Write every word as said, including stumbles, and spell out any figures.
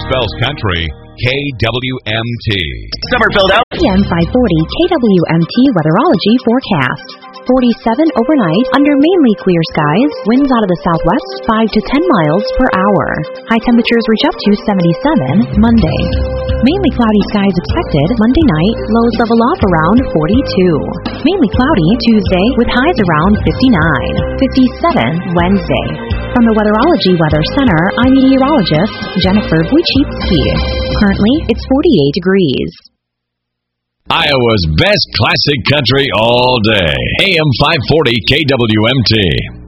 spells country, K W M T. Summer filled out. A M five forty K W M T Weatherology forecast. forty-seven overnight under mainly clear skies. Winds out of the southwest five to ten miles per hour. High temperatures reach up to seventy-seven Monday. Mainly cloudy skies expected Monday night. Lows level off around forty-two. Mainly cloudy Tuesday with highs around fifty-nine. fifty-seven Wednesday. From the Weatherology Weather Center, I'm meteorologist Jennifer Wojcicki. Currently, it's forty-eight degrees. Iowa's best classic country all day. A M five forty K W M T.